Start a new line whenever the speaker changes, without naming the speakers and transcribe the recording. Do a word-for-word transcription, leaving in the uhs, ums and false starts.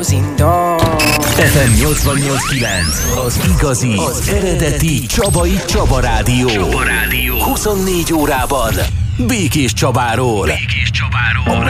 closing doors.
ef em nyolcvannyolc kilenc, az igazi, az eredeti Csabai Csaba Rádió. Csaba Rádió. huszonnégy órában Békés Csabáról. Békés Csabáról.